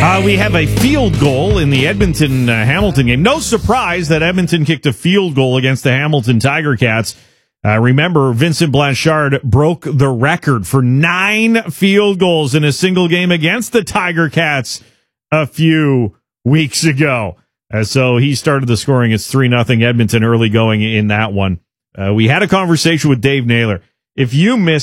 We have a field goal in the Edmonton-Hamilton game. No surprise that Edmonton kicked a field goal against the Hamilton Tiger Cats. Remember, Vincent Blanchard broke the record for 9 field goals in a single game against the Tiger Cats a few weeks ago. So he started the scoring. It's 3-0 Edmonton early going in that one. We had a conversation with Dave Naylor. If you missed